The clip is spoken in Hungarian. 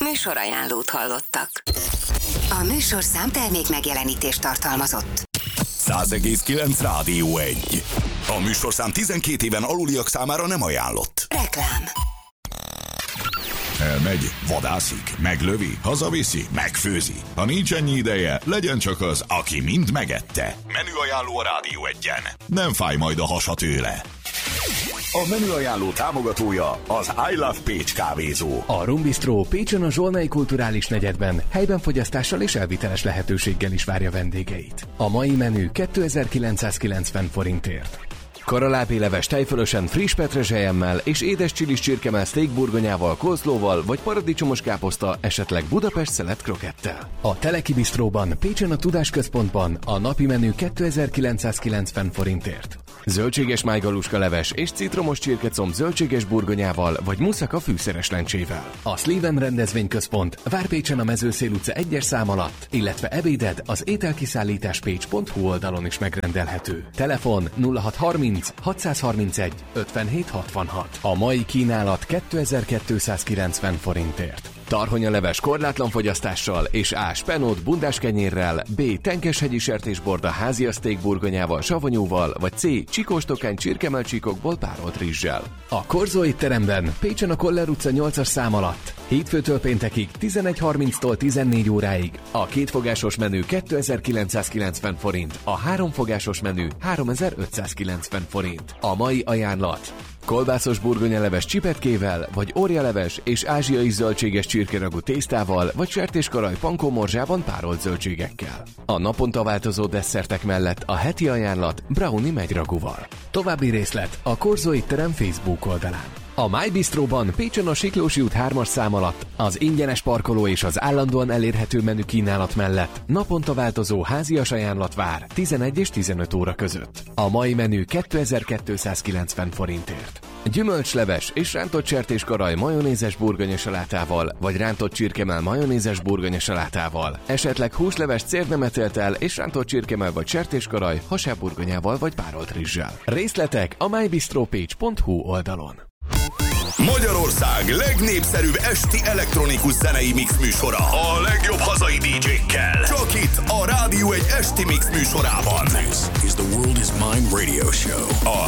Műsorajánlót hallottak. A műsorszám termék megjelenítést tartalmazott. 100,9 Rádió 1. A műsorszám 12 éven aluliak számára nem ajánlott. Reklám. Elmegy, vadászik, meglövi, hazaviszi, megfőzi. Ha nincs ennyi ideje, legyen csak az, aki mind megette. Menüajánló a Rádió 1-en. Nem fáj majd a hasa tőle. A menüajánló támogatója az I Love Pécs kávézó. A Rum Bistro Pécsen a Zsolnai Kulturális Negyedben helyben fogyasztással és elviteles lehetőséggel is várja vendégeit. A mai menü 2990 forintért. Karalábéleves tejfölösen friss petrezselyemmel és édes csilis csirkemell steakburgonyával, coleslawval vagy paradicsomos káposzta, esetleg Budapest szelet krokettel. A Teleki Bistróban Pécsen a Tudásközpontban a napi menü 2990 forintért. Zöldséges májgaluska leves és citromos csirkecomb zöldséges burgonyával vagy muszaka fűszeres lencsével. A Sleven rendezvényközpont vár Pécsen a Mezőszél utca 1-es szám alatt, illetve ebéded az ételkiszállításpécs.hu oldalon is megrendelhető. Telefon 0630 631 57 66. A mai kínálat 2290 forintért. Tarhonyaleves korlátlan fogyasztással és A. spenót bundáskenyérrel, B. tenkeshegyi sertésborda házia steakburgonyával, savanyúval, vagy C. csikóstokány csirkemelcsíkokból párolt rizssel. A Korzó étteremben Pécsen a Koller utca 8-as szám alatt hétfőtől péntekig 11:30-tól 14 óráig a kétfogásos menü 2990 forint, a háromfogásos menü 3590 forint. A mai ajánlat: kolbászos burgonyaleves csipetkével, vagy orjaleves és ázsiai zöldséges csirkeragú tésztával, vagy sertéskaraj pankómorzsában párolt zöldségekkel. A naponta változó desszertek mellett a heti ajánlat brownie megyragúval. További részlet a Korzó étterem Facebook oldalán. A My Bistróban Pécsen a Siklósi út 3-as szám alatt az ingyenes parkoló és az állandóan elérhető menü kínálat mellett naponta változó házias ajánlat vár 11 és 15 óra között. A mai menü 2290 forintért. Gyümölcsleves és rántott sertéskaraj majonézes burgonyasalátával, vagy rántott csirkemell majonézes burgonyasalátával, esetleg húsleves cérnemetéltel és rántott csirkemell vagy sertéskaraj hasábburgonyával vagy párolt rizssel. Részletek a mybistropage.hu oldalon. Magyarország legnépszerűbb esti elektronikus zenei mix műsora a legjobb hazai DJ-kkel. Csak itt a Rádió 1 esti mix műsorában. This is the World is Mine radio show. A